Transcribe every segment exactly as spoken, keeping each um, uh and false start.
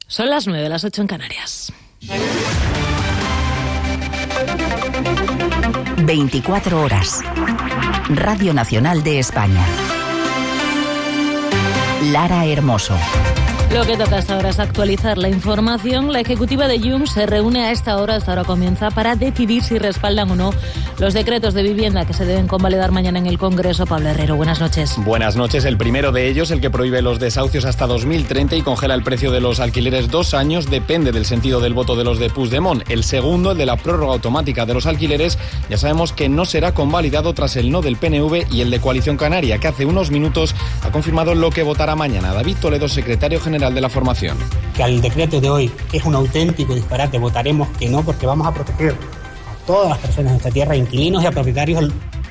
Son las nueve, las ocho en Canarias. veinticuatro horas. Radio Nacional de España. Lara Hermoso. Lo que toca hasta ahora es actualizar la información. La ejecutiva de Junts se reúne a esta hora, hasta ahora comienza, para decidir si respaldan o no los decretos de vivienda que se deben convalidar mañana en el Congreso. Pablo Herrero, buenas noches. Buenas noches. El primero de ellos, el que prohíbe los desahucios hasta dos mil treinta y congela el precio de los alquileres dos años, depende del sentido del voto de los de Puigdemont. El segundo, el de la prórroga automática de los alquileres, ya sabemos que no será convalidado tras el no del P N V, y el de Coalición Canaria, que hace unos minutos ha confirmado lo que votará mañana. David Toledo, secretario general de la formación. Que al decreto de hoy, que es un auténtico disparate, votaremos que no, porque vamos a proteger a todas las personas de esta tierra, inquilinos y a propietarios.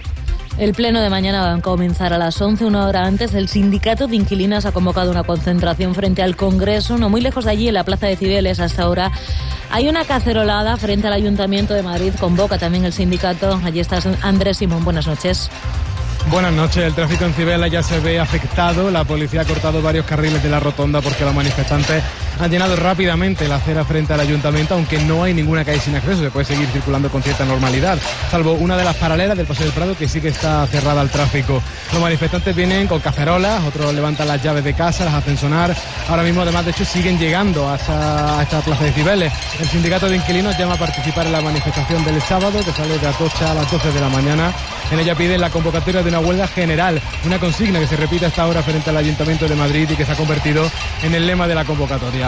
El pleno de mañana va a comenzar a las once, una hora antes. El sindicato de inquilinas ha convocado una concentración frente al Congreso, no muy lejos de allí, en la Plaza de Cibeles. Hasta ahora hay una cacerolada frente al Ayuntamiento de Madrid. Convoca también el sindicato. Allí está Andrés Simón. Buenas noches. Buenas noches. El tráfico en Cibeles ya se ve afectado. La policía ha cortado varios carriles de la rotonda porque los manifestantes han llenado rápidamente la acera frente al ayuntamiento, aunque no hay ninguna calle sin acceso. Se puede seguir circulando con cierta normalidad, salvo una de las paralelas del Paseo del Prado, que sí que está cerrada al tráfico. Los manifestantes vienen con cacerolas, otros levantan las llaves de casa, las hacen sonar. Ahora mismo, además, de hecho, siguen llegando a esta, a esta plaza de Cibeles. El sindicato de inquilinos llama a participar en la manifestación del sábado, que sale de Atocha a las doce de la mañana. En ella piden la convocatoria de una huelga general, una consigna que se repite hasta ahora frente al Ayuntamiento de Madrid y que se ha convertido en el lema de la convocatoria.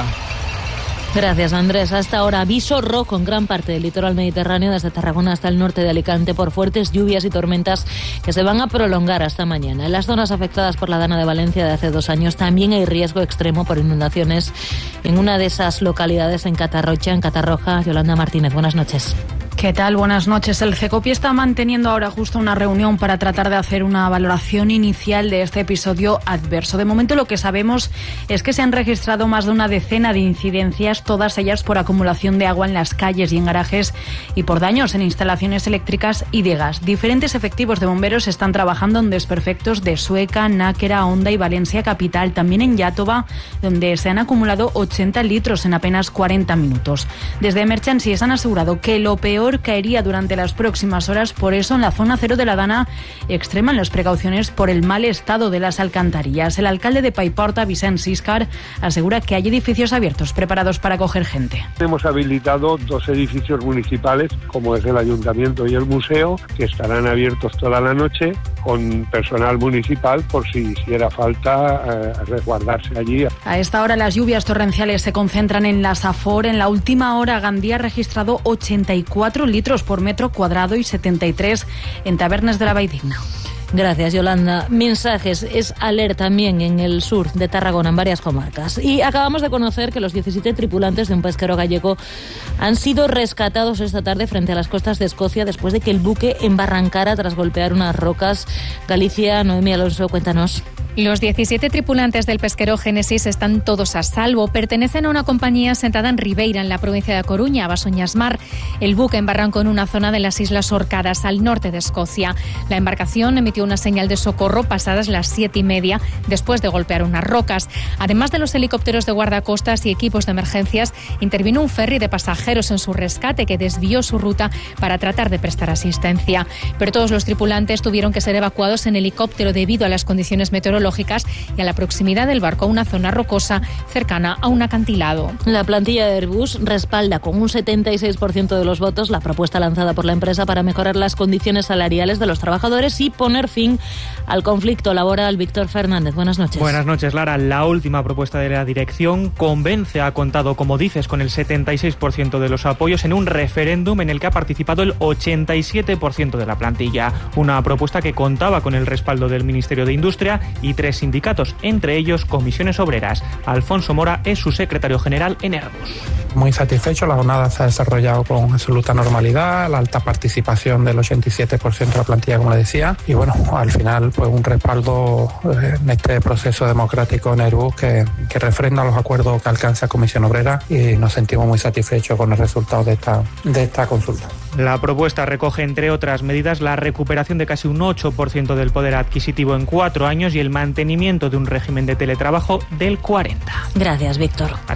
Gracias, Andrés. Hasta ahora aviso rojo en gran parte del litoral mediterráneo, desde Tarragona hasta el norte de Alicante, por fuertes lluvias y tormentas que se van a prolongar hasta mañana. En las zonas afectadas por la Dana de Valencia de hace dos años también hay riesgo extremo por inundaciones en una de esas localidades, en Catarrocha, en Catarroja. Yolanda Martínez, buenas noches. ¿Qué tal? Buenas noches. El CECOPI está manteniendo ahora justo una reunión para tratar de hacer una valoración inicial de este episodio adverso. De momento, lo que sabemos es que se han registrado más de una decena de incidencias, todas ellas por acumulación de agua en las calles y en garajes y por daños en instalaciones eléctricas y de gas. Diferentes efectivos de bomberos están trabajando en desperfectos de Sueca, Náquera, Onda y Valencia capital, también en Iàtova, donde se han acumulado ochenta litros en apenas cuarenta minutos. Desde Emergencies han asegurado que lo peor caería durante las próximas horas. Por eso, en la zona cero de la Dana extreman las precauciones por el mal estado de las alcantarillas. El alcalde de Paiporta, Vicent Siscar, asegura que hay edificios abiertos preparados para acoger gente. Hemos habilitado dos edificios municipales, como es el Ayuntamiento y el Museo, que estarán abiertos toda la noche con personal municipal por si hiciera falta eh, resguardarse allí. A esta hora las lluvias torrenciales se concentran en la Safor. En la última hora, Gandía ha registrado ochenta y cuatro litros por metro cuadrado y setenta y tres en Tabernes de la Valldigna. Gracias, Yolanda. Mensajes es alerta también en el sur de Tarragona, en varias comarcas. Y acabamos de conocer que los diecisiete tripulantes de un pesquero gallego han sido rescatados esta tarde frente a las costas de Escocia después de que el buque embarrancara tras golpear unas rocas. Galicia, Noemí Alonso, cuéntanos. Los diecisiete tripulantes del pesquero Génesis están todos a salvo. Pertenecen a una compañía sentada en Ribeira, en la provincia de Coruña, Basoñas Mar. El buque embarrancó en una zona de las Islas Orcadas, al norte de Escocia. La embarcación emitió una señal de socorro pasadas las siete y media, después de golpear unas rocas. Además de los helicópteros de guardacostas y equipos de emergencias, intervino un ferry de pasajeros en su rescate, que desvió su ruta para tratar de prestar asistencia. Pero todos los tripulantes tuvieron que ser evacuados en helicóptero debido a las condiciones meteorológicas y a la proximidad del barco a una zona rocosa cercana a un acantilado. La plantilla de Airbus respalda con un setenta y seis por ciento de los votos la propuesta lanzada por la empresa para mejorar las condiciones salariales de los trabajadores y poner fin al conflicto laboral. Víctor Fernández, buenas noches. Buenas noches, Lara. La última propuesta de la dirección convence, ha contado, como dices, con el setenta y seis por ciento de los apoyos en un referéndum en el que ha participado el ochenta y siete por ciento de la plantilla. Una propuesta que contaba con el respaldo del Ministerio de Industria y tres sindicatos, entre ellos Comisiones Obreras. Alfonso Mora es su secretario general en Airbus. Muy satisfecho, la jornada se ha desarrollado con absoluta normalidad, la alta participación del ochenta y siete por ciento de la plantilla, como le decía, y bueno, al final pues un respaldo en este proceso democrático en Airbus que, que refrenda los acuerdos que alcanza Comisión Obrera, y nos sentimos muy satisfechos con el resultado de esta, de esta consulta. La propuesta recoge, entre otras medidas, la recuperación de casi un ocho por ciento del poder adquisitivo en cuatro años y el mantenimiento de un régimen de teletrabajo del cuarenta por ciento. Gracias, Víctor. A ti.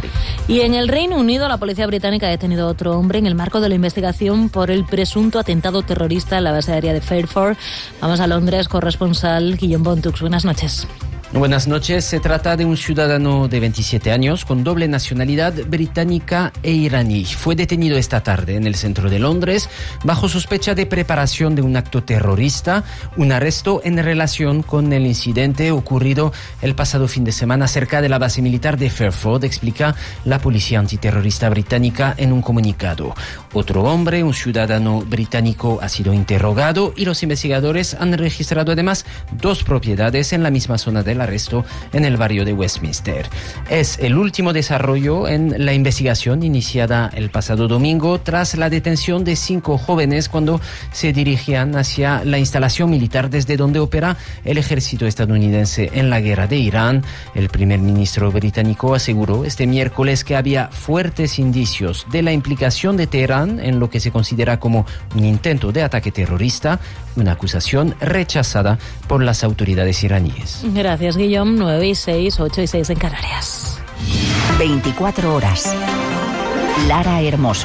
Y en el Reino Unido, la policía británica ha detenido a otro hombre en el marco de la investigación por el presunto atentado terrorista en la base aérea de Fairford. Vamos a Londres, corresponsal Guillaume Bontux. Buenas noches. Buenas noches. Se trata de un ciudadano de veintisiete años con doble nacionalidad británica e iraní. Fue detenido esta tarde en el centro de Londres bajo sospecha de preparación de un acto terrorista, un arresto en relación con el incidente ocurrido el pasado fin de semana cerca de la base militar de Fairford, explica la policía antiterrorista británica en un comunicado. Otro hombre, un ciudadano británico, ha sido interrogado y los investigadores han registrado además dos propiedades en la misma zona del arresto en el barrio de Westminster. Es el último desarrollo en la investigación iniciada el pasado domingo tras la detención de cinco jóvenes cuando se dirigían hacia la instalación militar desde donde opera el ejército estadounidense en la guerra de Irán. El primer ministro británico aseguró este miércoles que había fuertes indicios de la implicación de Teherán en lo que se considera como un intento de ataque terrorista, una acusación rechazada por las autoridades iraníes. Gracias, Guillaume. nueve y seis, ocho y seis en Canarias. veinticuatro horas. Lara Hermoso.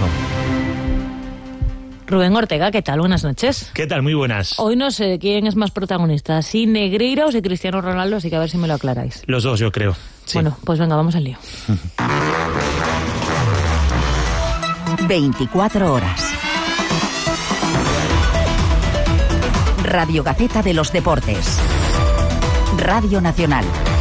Rubén Ortega, ¿qué tal? Buenas noches. ¿Qué tal? Muy buenas. Hoy no sé quién es más protagonista, si Negreira o si Cristiano Ronaldo, así que a ver si me lo aclaráis. Los dos, yo creo. Sí. Bueno, pues venga, vamos al lío. veinticuatro horas. Radio Gaceta de los Deportes. Radio Nacional.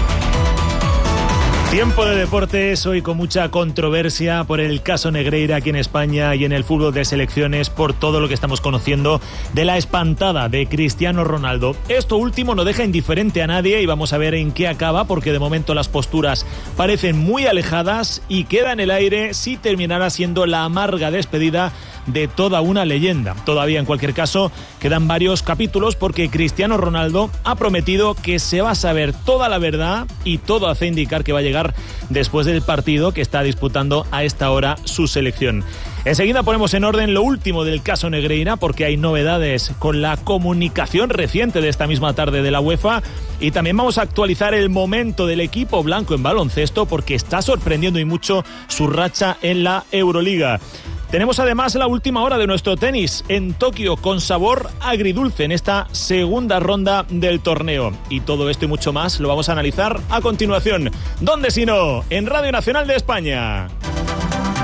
Tiempo de deportes, hoy con mucha controversia por el caso Negreira aquí en España y en el fútbol de selecciones, por todo lo que estamos conociendo de la espantada de Cristiano Ronaldo. Esto último no deja indiferente a nadie y vamos a ver en qué acaba, porque de momento las posturas parecen muy alejadas y queda en el aire si terminará siendo la amarga despedida de toda una leyenda. Todavía, en cualquier caso, quedan varios capítulos porque Cristiano Ronaldo ha prometido que se va a saber toda la verdad y todo hace indicar que va a llegar después del partido que está disputando a esta hora su selección. Enseguida ponemos en orden lo último del caso Negreira, porque hay novedades con la comunicación reciente de esta misma tarde de la UEFA, y también vamos a actualizar el momento del equipo blanco en baloncesto, porque está sorprendiendo y mucho su racha en la Euroliga. Tenemos además la última hora de nuestro tenis en Tokio con sabor agridulce en esta segunda ronda del torneo. Y todo esto y mucho más lo vamos a analizar a continuación. ¿Dónde si no? En Radio Nacional de España.